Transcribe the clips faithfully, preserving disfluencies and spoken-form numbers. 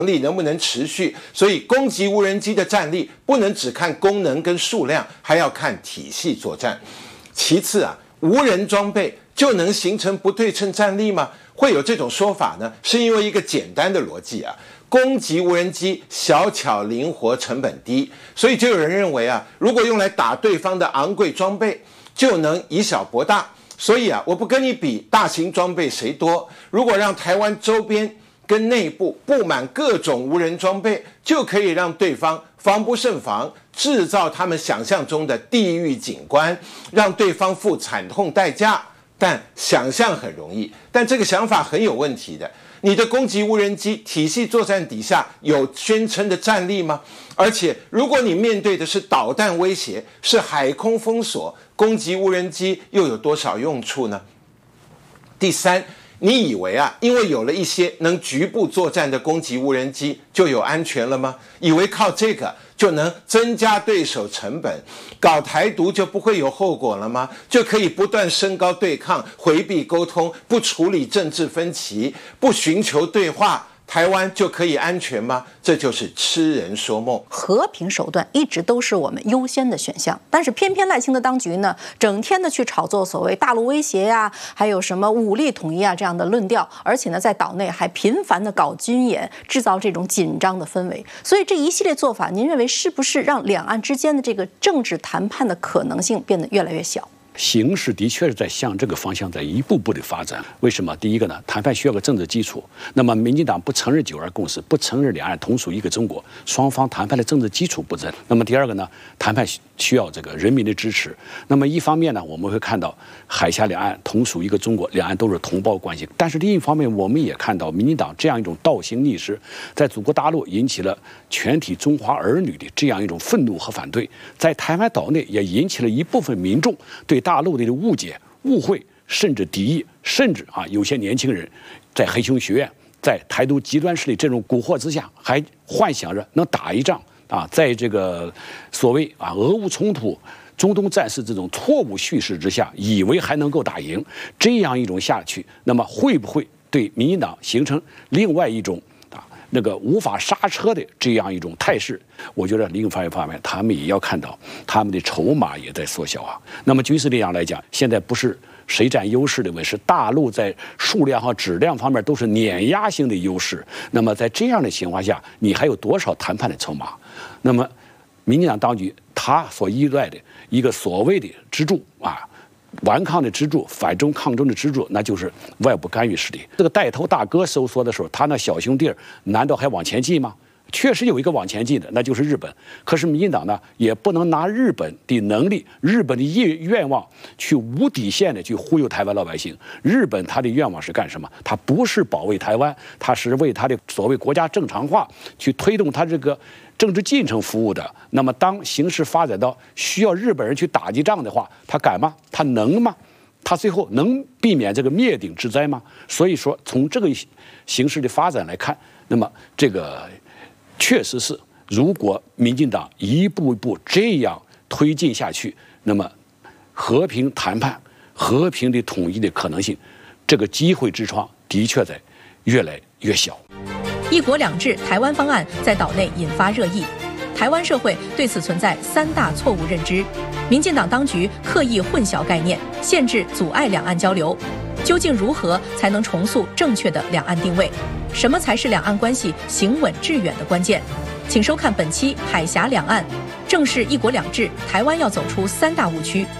力能不能持续？所以攻击无人机的战力不能只看功能跟数量，还要看体系作战。其次啊，无人装备就能形成不对称战力吗？会有这种说法呢？是因为一个简单的逻辑啊，攻击无人机小巧灵活，成本低，所以就有人认为啊，如果用来打对方的昂贵装备，就能以小博大。所以啊，我不跟你比大型装备谁多，如果让台湾周边跟内部布满各种无人装备，就可以让对方防不胜防，制造他们想象中的地狱景观，让对方付惨痛代价。但想象很容易，但这个想法很有问题的。你的攻击无人机体系作战底下有宣称的战力吗？而且如果你面对的是导弹威胁，是海空封锁，攻击无人机又有多少用处呢？第三，你以为啊，因为有了一些能局部作战的攻击无人机就有安全了吗？以为靠这个就能增加对手成本，搞台独就不会有后果了吗？就可以不断升高对抗，回避沟通，不处理政治分歧，不寻求对话，台湾就可以安全吗？这就是痴人说梦。 和平手段一直都是我们优先的选项，但是偏偏赖清德当局呢，整天的去炒作所谓大陆威胁呀、啊，还有什么武力统一啊这样的论调，而且呢，在岛内还频繁的搞军演，制造这种紧张的氛围。所以这一系列做法，您认为是不是让两岸之间的这个政治谈判的可能性变得越来越小？ 形势的确是在向这个方向在一步步的发展。为什么？第一个呢，谈判需要个政治基础。那么，民进党不承认九二共识，不承认两岸同属一个中国，双方谈判的政治基础不正。那么第二个呢，谈判需要这个人民的支持。那么一方面呢，我们会看到海峡两岸同属一个中国，两岸都是同胞关系。但是另一方面，我们也看到民进党这样一种倒行逆施，在祖国大陆引起了全体中华儿女的这样一种愤怒和反对，在台湾岛内也引起了一部分民众对大陆的误解、误会，甚至敌意，甚至啊，有些年轻人在黑熊学院、在台独极端势力这种蛊惑之下，还幻想着能打一仗啊，在这个所谓啊俄乌冲突、中东战事这种错误叙事之下，以为还能够打赢。这样一种下去，那么会不会对民进党形成另外一种啊那个无法刹车的这样一种态势？我觉得另一方面，他们也要看到他们的筹码也在缩小啊。那么军事力量来讲，现在不是谁占优势的问题，是大陆在数量和质量方面都是碾压性的优势。那么在这样的情况下，你还有多少谈判的筹码？那么民进党当局他所依赖的一个所谓的支柱啊，顽抗的支柱、反中抗中的支柱，那就是外部干预势力。这个带头大哥收缩的时候，他那小兄弟难道还往前进吗？确实有一个往前进的，那就是日本。可是民进党呢，也不能拿日本的能力、日本的愿愿望去无底线的去忽悠台湾老百姓。日本他的愿望是干什么？他不是保卫台湾，他是为他的所谓国家正常化去推动他这个政治进程服务的。那么当形势发展到需要日本人去打击仗的话，他敢吗？他能吗？他最后能避免这个灭顶之灾吗？所以说，从这个形势的发展来看，那么这个确实是，如果民进党一步一步这样推进下去，那么和平谈判、和平的统一的可能性，这个机会之窗的确在越来越小。 一国两制台湾方案在岛内引发热议，台湾社会对此存在三大错误认知。民进党当局刻意混淆概念，限制阻碍两岸交流。究竟如何才能重塑正确的两岸定位？什么才是两岸关系行稳致远的关键？请收看本期《海峡两岸》，正是一国两制，台湾要走出三大误区。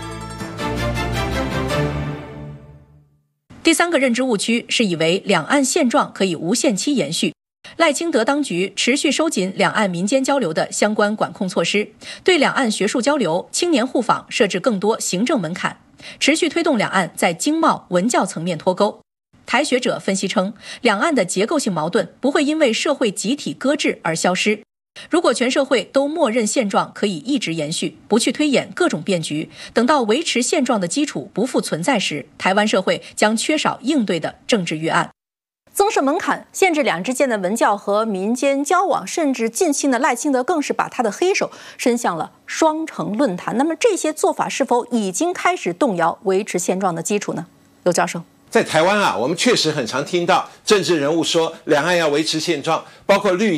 第三个认知误区是以为两岸现状可以无限期延续。赖清德当局持续收紧两岸民间交流的相关管控措施，对两岸学术交流、青年互访设置更多行政门槛，持续推动两岸在经贸、文教层面脱钩。台学者分析称，两岸的结构性矛盾不会因为社会集体搁置而消失。如果全社会都默认现状可以一直延续，不去推演各种变局，等到维持现状的基础不复存在时，台湾社会将缺少应对的政治预案。 增设门槛，限制两岸之间的文教和民间交往，甚至近期的赖清德更是把他的黑手伸向了双城论坛。那么这些做法是否已经开始动摇维持现状的基础呢？刘教授， 在台湾啊，我们确实很常听到政治人物说两岸要维持现状，包括绿